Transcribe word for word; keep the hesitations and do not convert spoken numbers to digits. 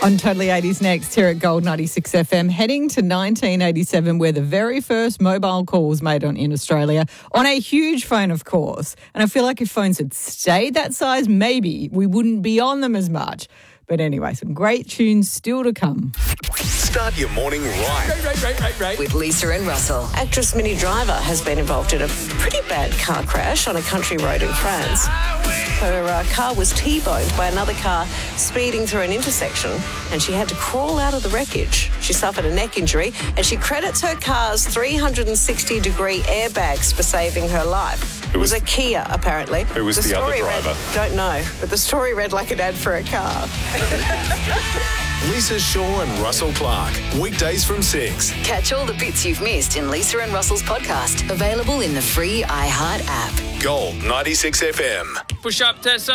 On Totally eighties next, here at Gold ninety-six F M, heading to nineteen eighty-seven, where the very first mobile call was made on in Australia, on a huge phone, of course. And I feel like if phones had stayed that size, maybe we wouldn't be on them as much. But anyway, some great tunes still to come. Start your morning right. Right, right, right, right, right. With Lisa and Russell. Actress Minnie Driver has been involved in a pretty bad car crash on a country road in France. Her uh, car was T-boned by another car speeding through an intersection, and she had to crawl out of the wreckage. She suffered a neck injury, and she credits her car's three hundred sixty degree airbags for saving her life. It was, was a Kia, apparently. Who was the, the other driver? Read, don't know, but the story read like an ad for a car. Lisa Shaw and Russell Clark. Weekdays from six. Catch all the bits you've missed in Lisa and Russell's podcast. Available in the free iHeart app. Gold ninety-six F M. Push up, Tessa.